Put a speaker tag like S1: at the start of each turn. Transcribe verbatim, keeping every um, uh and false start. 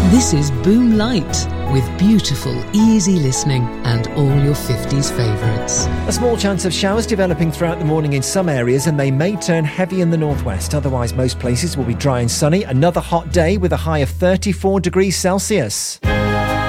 S1: This is Boom Light, with beautiful, easy listening and all your fifties favourites.
S2: A small chance of showers developing throughout the morning in some areas, and they may turn heavy in the northwest. Otherwise, most places will be dry and sunny. Another hot day with a high of thirty-four degrees Celsius.